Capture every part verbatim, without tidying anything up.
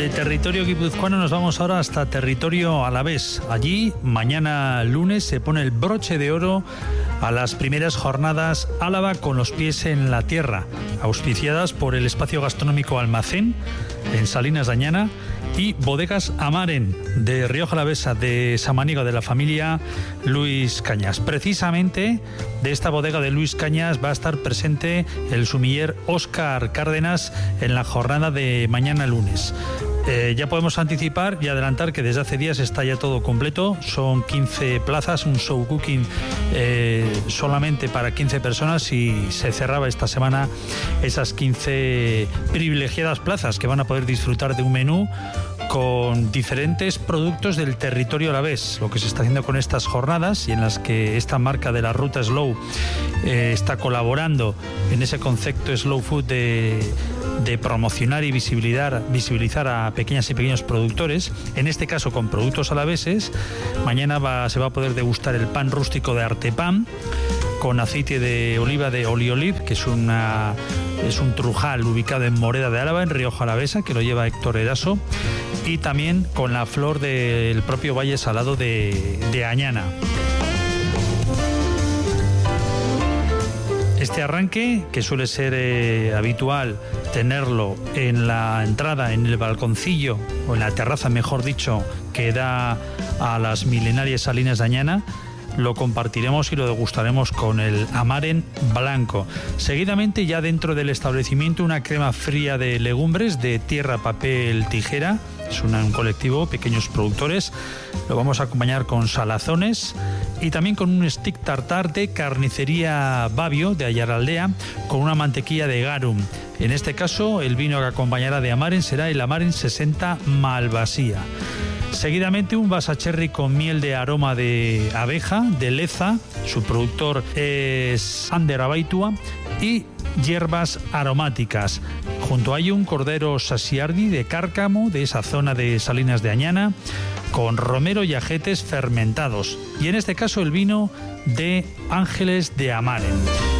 De territorio guipuzcoano nos vamos ahora hasta territorio alavés. Allí, mañana lunes, se pone el broche de oro a las primeras jornadas Álava con los pies en la tierra, auspiciadas por el espacio gastronómico Almacén, en Salinas de Añana, y Bodegas Amaren, de Rioja Alavesa, de Samaniego, de la familia Luis Cañas. Precisamente de esta bodega de Luis Cañas va a estar presente el sumiller Óscar Cárdenas en la jornada de mañana lunes. Eh, ya podemos anticipar y adelantar que desde hace días está ya todo completo. Son quince plazas, un show cooking eh, solamente para quince personas, y se cerraba esta semana esas quince privilegiadas plazas que van a poder disfrutar de un menú con diferentes productos del territorio alavés. Lo que se está haciendo con estas jornadas, y en las que esta marca de la ruta Slow eh, está colaborando en ese concepto Slow Food de, de promocionar y visibilizar, visibilizar a pequeñas y pequeños productores, en este caso con productos alaveses. Mañana va, se va a poder degustar el pan rústico de Artepan con aceite de oliva de Olioliv, que es una es un trujal ubicado en Moreda de Álava, en Rioja Alavesa, que lo lleva Héctor Eraso, y también con la flor del propio Valle Salado de, de Añana. Este arranque, que suele ser eh, habitual tenerlo en la entrada, en el balconcillo, o en la terraza, mejor dicho, que da a las milenarias Salinas de Añana, lo compartiremos y lo degustaremos con el Amaren blanco. Seguidamente, ya dentro del establecimiento, una crema fría de legumbres de Tierra, Papel, Tijera. Es una, un colectivo, pequeños productores. Lo vamos a acompañar con salazones y también con un stick tartar de carnicería Babio de Ayaraldea, con una mantequilla de garum. En este caso, el vino que acompañará de Amaren será el Amaren sesenta Malvasía. Seguidamente, un Basacherry con miel de aroma de abeja de Leza, su productor es Ander Abaitua, y hierbas aromáticas. Junto a ello, un cordero Sasiardi de Cárcamo, de esa zona de Salinas de Añana, con romero y ajetes fermentados. Y en este caso, el vino de Ángeles de Amaren.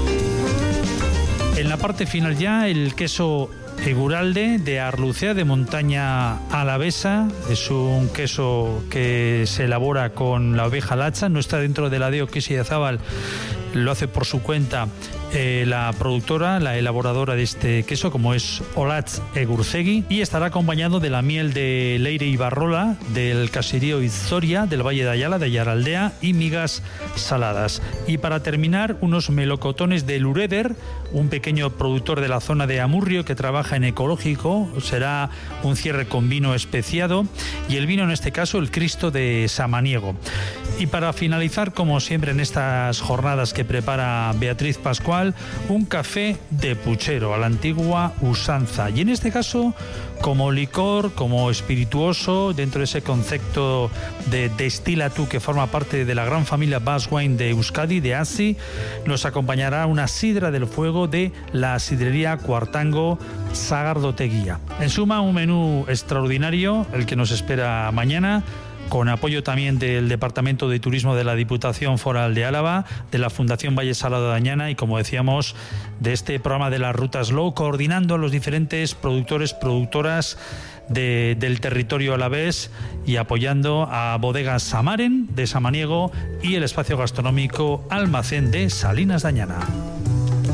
En la parte final ya, el queso Eguralde de Arlucea, de montaña alavesa. Es un queso que se elabora con la oveja lacha, no está dentro de la D O Queso-Idiazábal, lo hace por su cuenta eh, la productora, la elaboradora de este queso, como es Olatz Egurcegui, y estará acompañado de la miel de Leire y Barrola, del caserío Izzoria, del Valle de Ayala, de Ayaraldea, y migas saladas. Y para terminar, unos melocotones de Lureder, un pequeño productor de la zona de Amurrio que trabaja en ecológico. Será un cierre con vino especiado, y el vino, en este caso, el Cristo de Samaniego. Y para finalizar, como siempre en estas jornadas que prepara Beatriz Pascual, un café de puchero a la antigua usanza, y en este caso como licor, como espirituoso, dentro de ese concepto de Destila Tú, que forma parte de la gran familia Bass Wine de Euskadi, de ASI. Nos acompañará una sidra del fuego de la sidrería Cuartango Sagardoteguía. En suma, un menú extraordinario el que nos espera mañana, con apoyo también del Departamento de Turismo de la Diputación Foral de Álava, de la Fundación Valle Salado de Añana, y, como decíamos, de este programa de la Ruta Slow, coordinando a los diferentes productores, productoras de, del territorio alavés, y apoyando a Bodegas Amaren de Samaniego y el espacio gastronómico Almacén de Salinas de Añana.